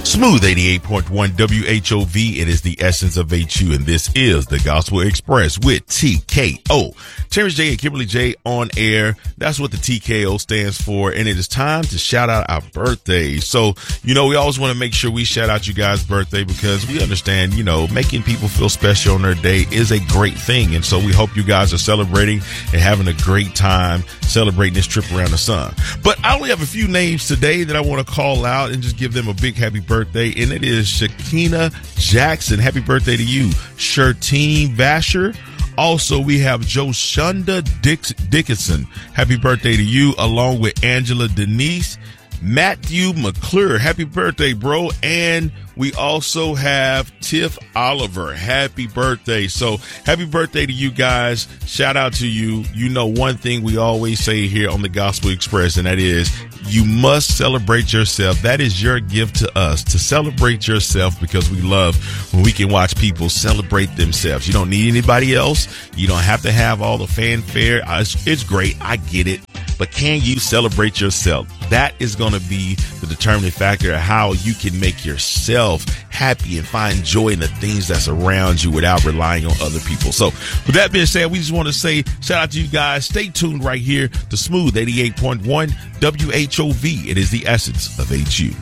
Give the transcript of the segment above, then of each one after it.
Smooth 88.1 WHOV. It is the essence of HU, and this is the Gospel Express with TKO. Terrence J and Kimberly J on air. That's what the TKO stands for, and it is time to shout out our birthdays. So, we always want to make sure we shout out you guys' birthday because we understand, making people feel special on their day is a great thing. And so we hope you guys are celebrating and having a great time celebrating this trip around the sun. But I only have a few names today that I want to call out and just give them a big happy birthday. And it is Shakina Jackson. Happy birthday to you. Shertine Vasher. Also, we have Joshunda Dickinson. Happy birthday to you, along with Angela Denise. Matthew McClure. Happy birthday, bro. And we also have Tiff Oliver. Happy birthday. So happy birthday to you guys. Shout out to you. One thing we always say here on the Gospel Express, and that is you must celebrate yourself. That is your gift to us, to celebrate yourself, because we love when we can watch people celebrate themselves. You don't need anybody else. You don't have to have all the fanfare. It's great. I get it. But can you celebrate yourself? That is going to be the determining factor of how you can make yourself happy and find joy in the things that's around you without relying on other people. So with that being said, we just want to say shout out to you guys. Stay tuned right here to Smooth 88.1 WHOV. It is the essence of HU.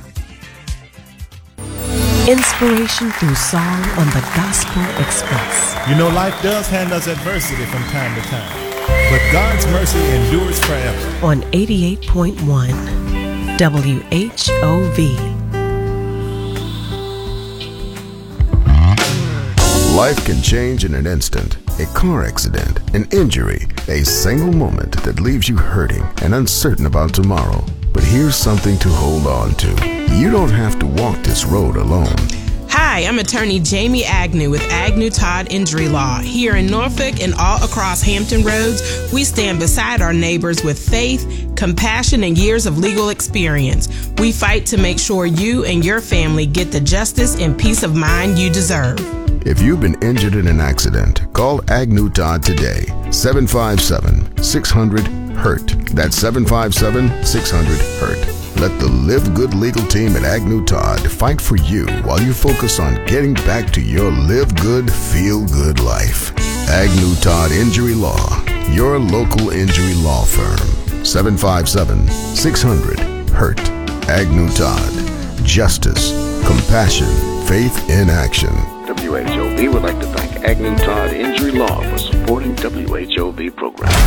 Inspiration through song on the Gospel Express. Life does hand us adversity from time to time, but God's mercy endures forever. On 88.1 WHOV. Life can change in an instant. A car accident, an injury, a single moment that leaves you hurting and uncertain about tomorrow. But here's something to hold on to. You don't have to walk this road alone. Hi, I'm attorney Jamie Agnew with Agnew Todd Injury Law. Here in Norfolk and all across Hampton Roads, we stand beside our neighbors with faith, compassion, and years of legal experience. We fight to make sure you and your family get the justice and peace of mind you deserve. If you've been injured in an accident, call Agnew Todd today. 757-600-HURT. That's 757-600-HURT. Let the Live Good legal team at Agnew Todd fight for you while you focus on getting back to your live good, feel good life. Agnew Todd Injury Law, your local injury law firm. 757-600-HURT. Agnew Todd. Justice, compassion, faith in action. WHOV would like to thank Agnew Todd Injury Law for supporting WHOV programs.